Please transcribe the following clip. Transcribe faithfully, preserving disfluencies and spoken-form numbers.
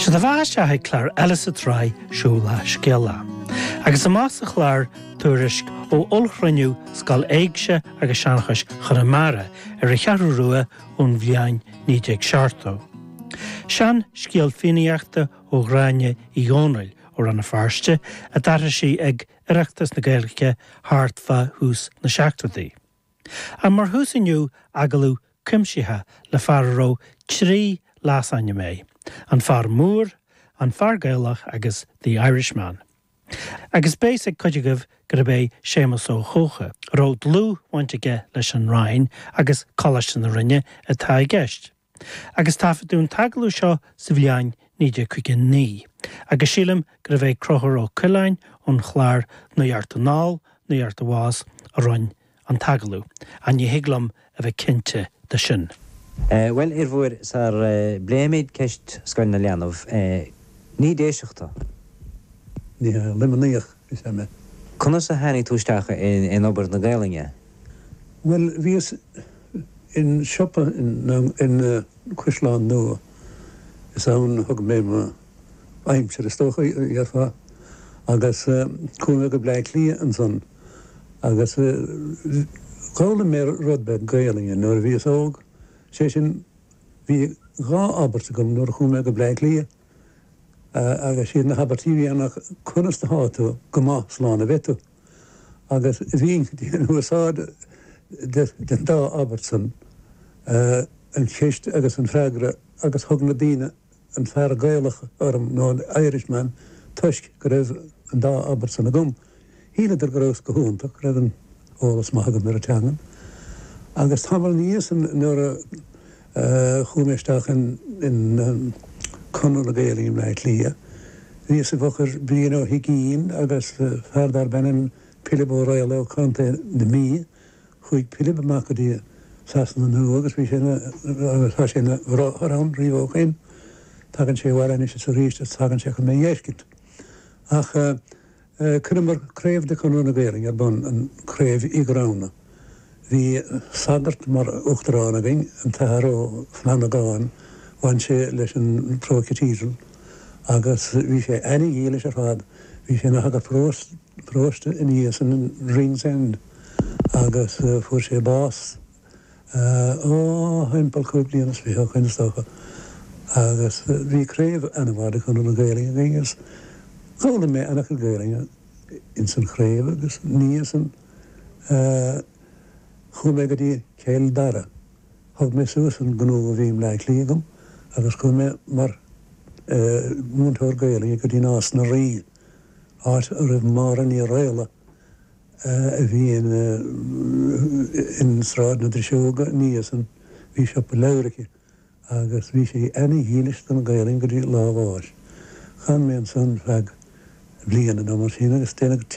Se de bhaiste ha clár Elis a Trai siúla scéala. Agus amás a chláir tuairisc ó olchrainniú scal éigse agus seanchas churamara ar a chearú rua ón bhliain nídeag seartó. Sean scéal finiachta ó ghráine i gcónail ó an na farste a dara sí ag ireachtas na Gaelge háartfa hús na seachtradaí. A mar hús inniu agalú cumsithe le farró trí lásainne mé, an far múr, an far Gaelach agus the Irishman. Agus basic cuidigah gur bé sémas ó chócha, ró lú waintige leis an Rhein agus colas na rinne atá i gceist. Agus tafa dún tagalú seo sa bhliain níide chuige ní, agus sílim gur bhéh crothar ó Cuileáin ón chláir nuart an nál, nuart a bhás a roin an tagalú, an ní higlam a bheith cinnte de sin. Uh, well, ir bhfuir sar uh, bléimiid ceist scoil na leanmh uh, ní déiseachta. Ní limaníoch is me. Conna sa hánig túisteacha in, in obair na Gaelinge? Well, bhí is in siopa in, in uh, Cuislán nua is ann thug mé ma aimseir is tócha iarfa agus uh, cúna go bléic lí an son agus uh, gála mé rudbed Gaelinge nuair bhí is óg sé sin bhí gá abarta gom nuair chuúna go bléic lí Uh, agus siad na habartíí annach chunasta hátu go má sláánna bheitú. Agus bhín an uasáid den dá Abertson uh, an cheist agus an freigra agus thug na daoine an fear Gaelach orm nó an Irishman tuisc go raibh an dá Abertson a gom. Híle ar go raibh go húntaach raibh an ólas maithagam ar a teangan. Agus tábal níos nuair a chuméisteach in, in um, Conor na Gaeling leit lia. Bhí sa bhachar bríon ó higín agus feardar benim Philip O'Reilly ó Conte de mí, chuig Philip amach go dtí sasan na nua agus bhí sinna agus tá sinna rán ríomhóchain, tagann sé bhhain is sa ríist tagann sé chu mé dhéiscint. Ach crummar créimh de Conor na Gaeling ar bon an créimh i grána. Bhí sagart mar uchtarán a bhín an tahar ó fnanna gáin bhain sé leis an prócitíral agus bhí sé aine dhé leis ar fad, bhí sé na hagad prósta in íos an Rings End agus uh, fuair sé bás ó haimpal cúb líonas bhí a chuine stocha agus uh, bhí créimh anamháda chun na Gaelinge agus gála mé anach a Gaelinge in san créimh agus níos an uh, chuaimé go dtí céil dara thug mé suas an gnú a bhím le lígam agus chuaim mé mar uh, múntóir Gaelinge go dtí nás na rí áit a raibh mar an í réile uh, a bhí in, uh, in sráid na drisóga níos an bhí seo pa leirice agus bhí sé aine hílis an Gaelinge go dtí lábháis. Chan mé an son feag bliana na mar sin agus téanach